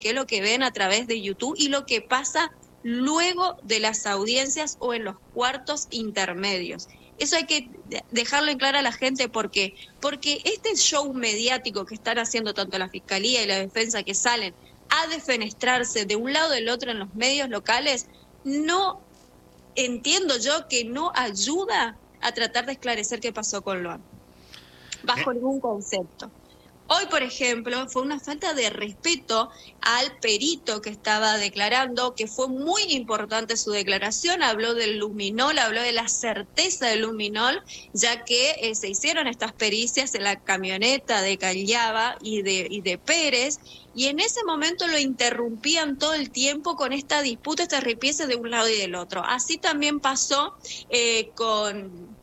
qué es lo que ven a través de YouTube y lo que pasa luego de las audiencias o en los cuartos intermedios. Eso hay que dejarlo en claro a la gente porque este show mediático que están haciendo tanto la Fiscalía y la Defensa, que salen a defenestrarse de un lado o del otro en los medios locales, no entiendo yo que no ayuda a tratar de esclarecer qué pasó con Loan, bajo ningún concepto. Hoy, por ejemplo, fue una falta de respeto al perito que estaba declarando, que fue muy importante su declaración, habló del luminol, habló de la certeza del luminol, ya que se hicieron estas pericias en la camioneta de Callaba y de Pérez, y en ese momento lo interrumpían todo el tiempo con esta disputa, estas ripiezas de un lado y del otro. Así también pasó con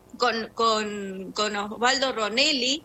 Osvaldo Ronelli.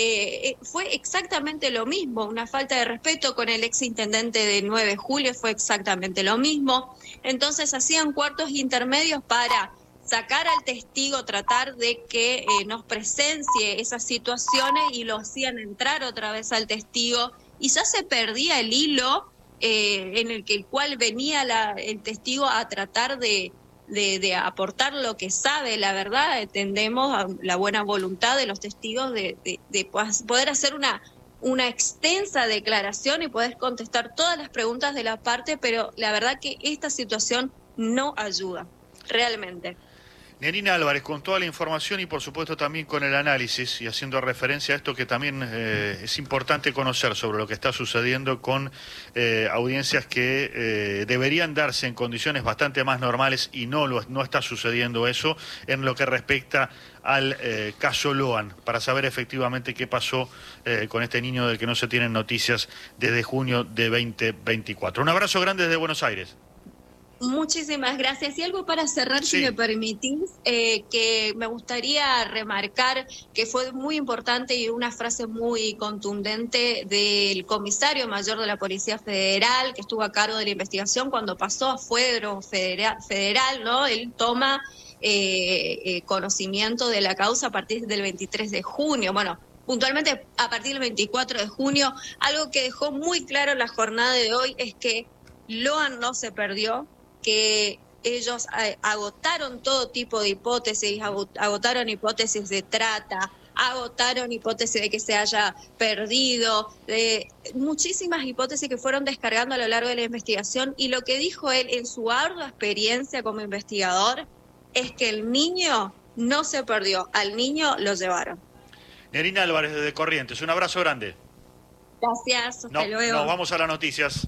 Fue exactamente lo mismo, una falta de respeto. Con el exintendente de 9 de julio fue exactamente lo mismo. Entonces hacían cuartos intermedios para sacar al testigo, tratar de que nos presencie esas situaciones, y lo hacían entrar otra vez al testigo, y ya se perdía el hilo en el cual venía el testigo a tratar de aportar lo que sabe. La verdad, entendemos a la buena voluntad de los testigos de poder hacer una extensa declaración y poder contestar todas las preguntas de la parte, pero la verdad que esta situación no ayuda, realmente. Nerina Álvarez, con toda la información y por supuesto también con el análisis y haciendo referencia a esto que también es importante conocer sobre lo que está sucediendo con audiencias que deberían darse en condiciones bastante más normales, y no está sucediendo eso en lo que respecta al caso Loan, para saber efectivamente qué pasó con este niño del que no se tienen noticias desde junio de 2024. Un abrazo grande desde Buenos Aires. Muchísimas gracias. Y algo para cerrar, sí, si me permitís, que me gustaría remarcar, que fue muy importante y una frase muy contundente del comisario mayor de la Policía Federal, que estuvo a cargo de la investigación cuando pasó a fuero federal, ¿no? Él toma conocimiento de la causa a partir del 23 de junio. Bueno, puntualmente a partir del 24 de junio. Algo que dejó muy claro la jornada de hoy es que Loan no se perdió, que ellos agotaron todo tipo de hipótesis, agotaron hipótesis de trata, agotaron hipótesis de que se haya perdido, muchísimas hipótesis que fueron descargando a lo largo de la investigación, y lo que dijo él en su ardua experiencia como investigador es que el niño no se perdió, al niño lo llevaron. Nerina Álvarez desde Corrientes, un abrazo grande. Gracias, hasta luego. Nos vamos a las noticias.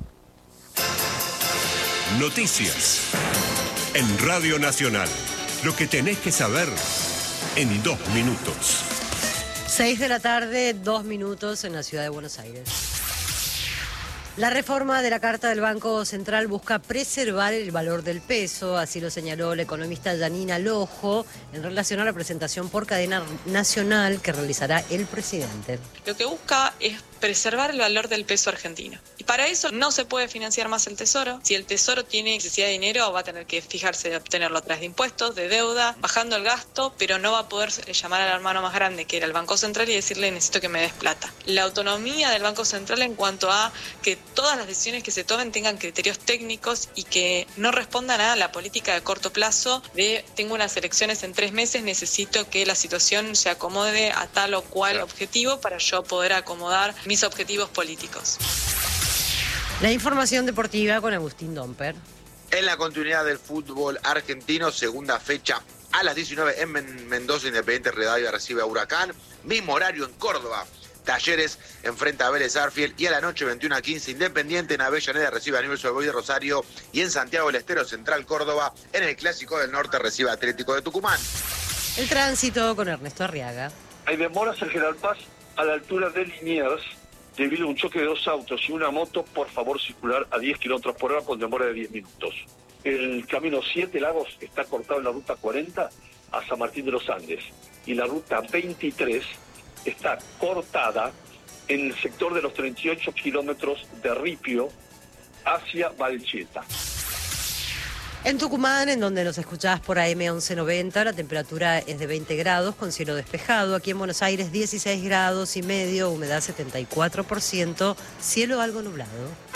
Noticias en Radio Nacional. Lo que tenés que saber en 2 minutos. 6 de la tarde, 2 minutos en la ciudad de Buenos Aires. La reforma de la Carta del Banco Central busca preservar el valor del peso, así lo señaló la economista Janina Lojo en relación a la presentación por cadena nacional que realizará el presidente. Lo que busca es preservar el valor del peso argentino. Y para eso no se puede financiar más el Tesoro. Si el Tesoro tiene necesidad de dinero, va a tener que fijarse de obtenerlo a través de impuestos, de deuda, bajando el gasto, pero no va a poder llamar al hermano más grande, que era el Banco Central, y decirle necesito que me des plata. La autonomía del Banco Central en cuanto a que todas las decisiones que se tomen tengan criterios técnicos y que no respondan a la política de corto plazo de tengo unas elecciones en 3 meses, necesito que la situación se acomode a tal o cual objetivo para yo poder acomodar mis objetivos políticos. La información deportiva con Agustín Domper. En la continuidad del fútbol argentino, segunda fecha a las 19 en Mendoza, Independiente Rivadavia recibe a Huracán. Mismo horario en Córdoba, Talleres enfrenta a Vélez Sarsfield, y a la noche 21:15 Independiente en Avellaneda recibe a Newell's Old Boys de Rosario, y en Santiago del Estero Central Córdoba en el Clásico del Norte recibe a Atlético de Tucumán. El tránsito con Ernesto Arriaga. Hay demoras en General Paz a la altura de Liniers debido a un choque de 2 autos y una moto. Por favor, circular a 10 kilómetros por hora con demora de 10 minutos. El camino 7 Lagos está cortado en la ruta 40 a San Martín de los Andes, y la ruta 23 está cortada en el sector de los 38 kilómetros de Ripio hacia Valcheta. En Tucumán, en donde nos escuchás por AM 1190, la temperatura es de 20 grados con cielo despejado. Aquí en Buenos Aires 16 grados y medio, humedad 74%, cielo algo nublado.